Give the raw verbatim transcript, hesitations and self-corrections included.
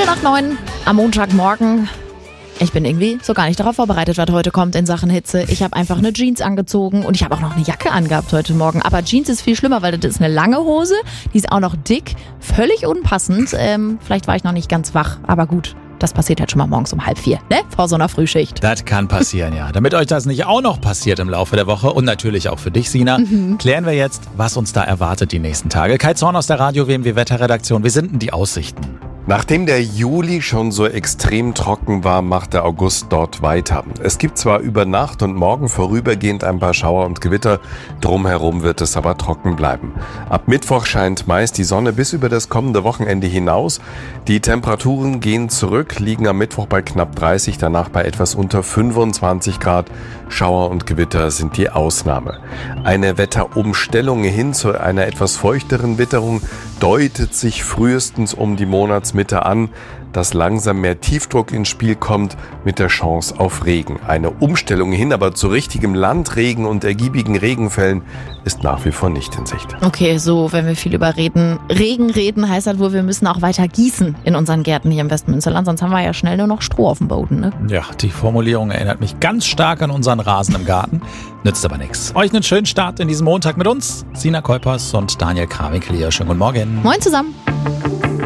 nach neun am Montagmorgen. Ich bin irgendwie so gar nicht darauf vorbereitet, was heute kommt in Sachen Hitze. Ich habe einfach eine Jeans angezogen und ich habe auch noch eine Jacke angehabt heute Morgen. Aber Jeans ist viel schlimmer, weil das ist eine lange Hose, die ist auch noch dick, völlig unpassend. Ähm, vielleicht war ich noch nicht ganz wach, aber gut. Das passiert halt schon mal morgens um halb vier, ne? Vor so einer Frühschicht. Das kann passieren, ja. Damit euch das nicht auch noch passiert im Laufe der Woche und natürlich auch für dich, Sina, mhm. klären wir jetzt, was uns da erwartet die nächsten Tage. Kai Zorn aus der Radio-W M W-Wetterredaktion. Wie sind denn die Aussichten? Nachdem der Juli schon so extrem trocken war, macht der August dort weiter. Es gibt zwar über Nacht und morgen vorübergehend ein paar Schauer und Gewitter, drumherum wird es aber trocken bleiben. Ab Mittwoch scheint meist die Sonne bis über das kommende Wochenende hinaus. Die Temperaturen gehen zurück, liegen am Mittwoch bei knapp dreißig, danach bei etwas unter fünfundzwanzig Grad. Schauer und Gewitter sind die Ausnahme. Eine Wetterumstellung hin zu einer etwas feuchteren Witterung deutet sich frühestens um die Monatsmitte an, dass langsam mehr Tiefdruck ins Spiel kommt mit der Chance auf Regen. Eine Umstellung hin aber zu richtigem Landregen und ergiebigen Regenfällen ist nach wie vor nicht in Sicht. Okay, so, wenn wir viel über Reden, Regen reden, heißt das wohl, wir müssen auch weiter gießen in unseren Gärten hier im Westmünsterland, sonst haben wir ja schnell nur noch Stroh auf dem Boden, ne? Ja, die Formulierung erinnert mich ganz stark an unseren Rasen im Garten. Nützt aber nichts. Euch einen schönen Start in diesem Montag mit uns, Sina Kolpers und Daniel Krawinkel hier. Schönen guten Morgen. Moin zusammen.